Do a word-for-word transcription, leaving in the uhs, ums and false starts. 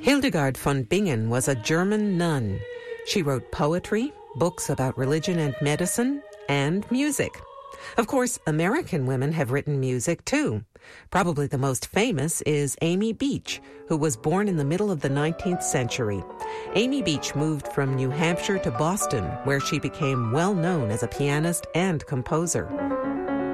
Hildegard von Bingen was a German nun. She wrote poetry, books about religion and medicine, and music. Of course, American women have written music too. Probably the most famous is Amy Beach, who was born in the middle of the nineteenth century. Amy Beach moved from New Hampshire to Boston, where she became well known as a pianist and composer.